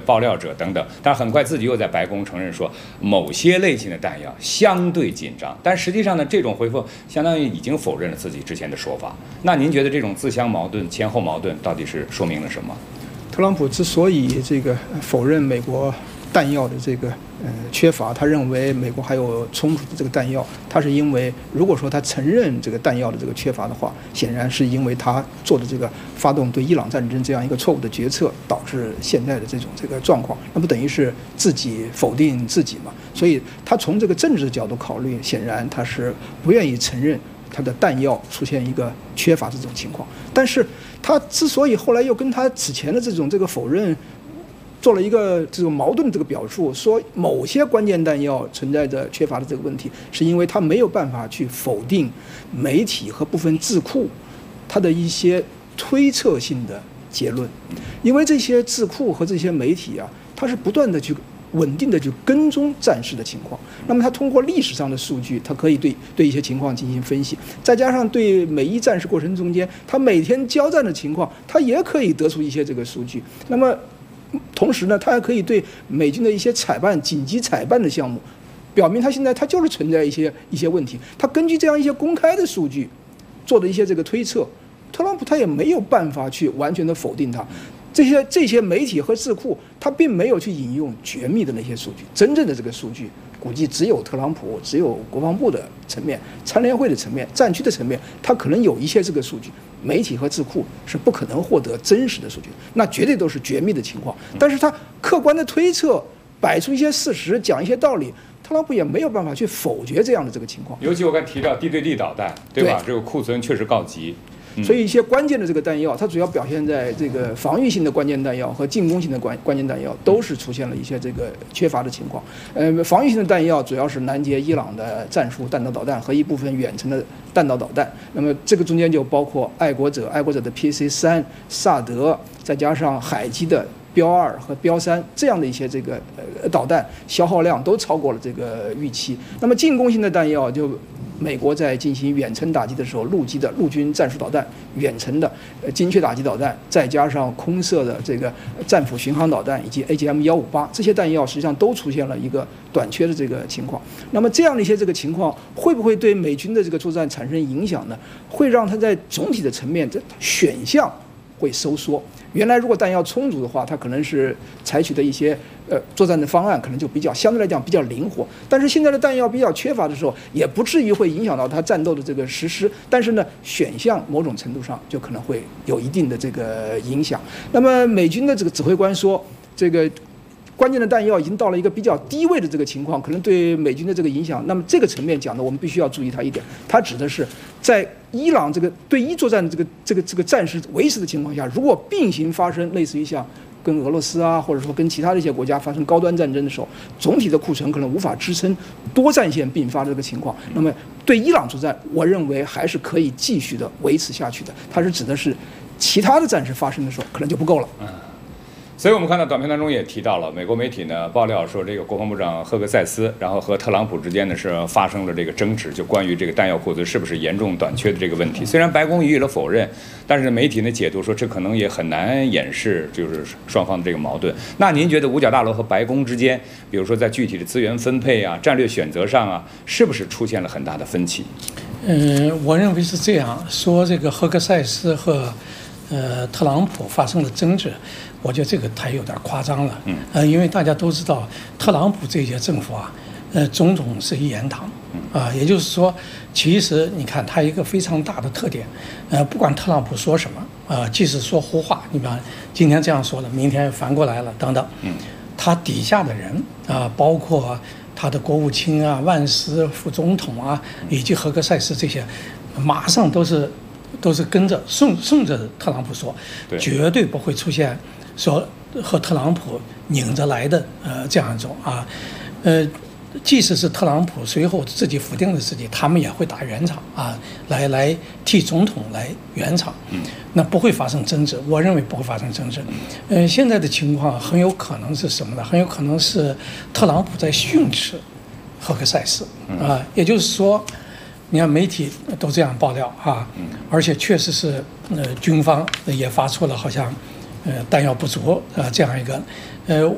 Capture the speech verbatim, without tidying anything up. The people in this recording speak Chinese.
爆料者等等，但很快自己又在白宫承认说某些类型的弹药相对紧张，但实际上呢，这种回复相当于已经否认了自己之前的说法。那您觉得这种自相矛盾、前后矛盾到底是说明了什么？ 特朗普之所以这个否认美国弹药的这个呃缺乏，他认为美国还有充足的这个弹药，他是因为如果说他承认这个弹药的这个缺乏的话，显然是因为他做的这个发动对伊朗战争这样一个错误的决策，导致现在的这种这个状况，那不等于是自己否定自己嘛？所以他从这个政治角度考虑，显然他是不愿意承认他的弹药出现一个缺乏这种情况。但是他之所以后来又跟他此前的这种这个否认做了一个这种矛盾的这个表述，说某些关键弹药存在着缺乏的这个问题，是因为他没有办法去否定媒体和部分智库他的一些推测性的结论，因为这些智库和这些媒体啊，它是不断的去稳定的去跟踪战事的情况，那么它通过历史上的数据，它可以对对一些情况进行分析，再加上对美伊战事过程中间，它每天交战的情况，它也可以得出一些这个数据。那么同时呢，它还可以对美军的一些采办、紧急采办的项目，表明它现在它就是存在一些一些问题。它根据这样一些公开的数据做的一些这个推测，特朗普他也没有办法去完全的否定它。这些这些媒体和智库，他并没有去引用绝密的那些数据，真正的这个数据，估计只有特朗普、只有国防部的层面、参联会的层面、战区的层面，他可能有一些这个数据，媒体和智库是不可能获得真实的数据，那绝对都是绝密的情况。但是他客观的推测，摆出一些事实，讲一些道理，特朗普也没有办法去否决这样的这个情况。 尤其我刚才提到地对地导弹，对吧？对，这个库存确实告急。 所以一些关键的这个弹药，它主要表现在这个防御性的关键弹药和进攻性的关关键弹药都是出现了一些这个缺乏的情况。呃，防御性的弹药主要是拦截伊朗的战术弹道导弹和一部分远程的弹道导弹。那么这个中间就包括爱国者、爱国者的 P C 三、萨德，再加上海基的标二和标三这样的一些这个呃导弹，消耗量都超过了这个预期。那么进攻性的弹药就。美国在进行远程打击的时候，陆基的陆军战术导弹、远程的呃精确打击导弹，再加上空射的这个战斧巡航导弹以及 A G M 一五八这些弹药，实际上都出现了一个短缺的这个情况。那么这样的一些这个情况，会不会对美军的这个作战产生影响呢？会让它在总体的层面，这选项会收缩。原来如果弹药充足的话，它可能是采取的一些呃作战的方案，可能就比较相对来讲比较灵活。但是现在的弹药比较缺乏的时候，也不至于会影响到它战斗的这个实施。但是呢，选项某种程度上就可能会有一定的这个影响。那么美军的这个指挥官说，这个关键的弹药已经到了一个比较低位的这个情况，可能对美军的这个影响。那么这个层面讲呢，我们必须要注意它一点，它指的是在伊朗这个对伊作战的这个这个这个战事维持的情况下，如果并行发生类似于像跟俄罗斯啊，或者说跟其他的一些国家发生高端战争的时候，总体的库存可能无法支撑多战线并发的这个情况。那么对伊朗作战，我认为还是可以继续的维持下去的。它是指的是其他的战事发生的时候，可能就不够了。 嗯。所以我们看到短片当中也提到了，美国媒体呢爆料说，这个国防部长赫格塞斯，然后和特朗普之间呢是发生了这个争执，就关于这个弹药库存是不是严重短缺的这个问题。虽然白宫予以了否认，但是媒体呢解读说，这可能也很难掩饰就是双方的这个矛盾。那您觉得五角大楼和白宫之间，比如说在具体的资源分配啊、战略选择上啊，是不是出现了很大的分歧？ 嗯，我认为是这样说，这个赫格塞斯和呃特朗普发生了争执。我觉得这个太有点夸张了，嗯，呃，因为大家都知道，特朗普这届政府啊，呃，总统是一言堂，啊，也就是说，其实你看他一个非常大的特点，呃，不管特朗普说什么，啊、呃，即使说胡话，你比方今天这样说了，明天又反过来了，等等，嗯，他底下的人啊、呃，包括他的国务卿啊、万斯副总统啊，以及赫格塞斯这些，马上都是都是跟着顺顺着特朗普说，绝对不会出现。说和特朗普拧着来的，呃，这样一种啊，呃，即使是特朗普随后自己否定的自己，他们也会打圆场啊，来来替总统来圆场，嗯，那不会发生争执，我认为不会发生争执，呃，现在的情况很有可能是什么呢？很有可能是特朗普在训斥赫克塞斯啊，也就是说，你看媒体都这样爆料啊，而且确实是呃军方也发出了好像。呃，弹药不足啊、呃，这样一个，呃，